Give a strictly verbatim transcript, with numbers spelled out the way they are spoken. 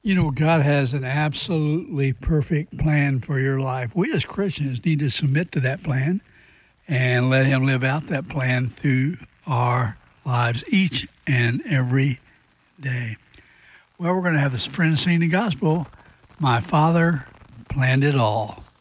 You know, God has an absolutely perfect plan for your life. We as Christians need to submit to that plan and let Him live out that plan through our lives each and every day. Well, we're going to have this friend sing the gospel. My Father planned it all.